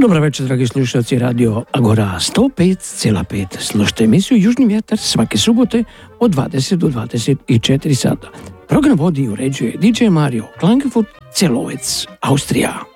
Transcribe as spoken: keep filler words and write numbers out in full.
Dobar večer, dragi slušalci Radio Agora sto pet zarez pet. Slušajte emisiju Južni vjetar svake subote od dvadeset do dvadeset četiri sata. Program vodi i uređuje D J Mario Klagenfurt, Celovec, Austrija.